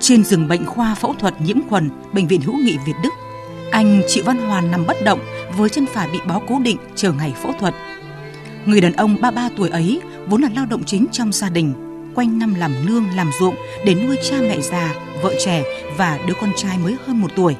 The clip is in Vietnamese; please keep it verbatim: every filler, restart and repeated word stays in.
Trên giường bệnh khoa phẫu thuật nhiễm khuẩn Bệnh viện Hữu nghị Việt Đức, anh Triệu Văn Hoàn nằm bất động với chân phải bị bó cố định chờ ngày phẫu thuật. Người đàn ông ba mươi ba tuổi ấy vốn là lao động chính trong gia đình, quanh năm làm nương làm ruộng để nuôi cha mẹ già, vợ trẻ và đứa con trai mới hơn một tuổi.